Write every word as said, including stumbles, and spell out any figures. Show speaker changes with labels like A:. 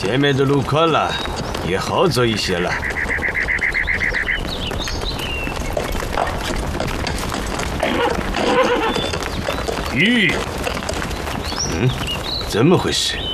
A: 前面的路宽了，也好走一些了。咦，嗯，怎么回事？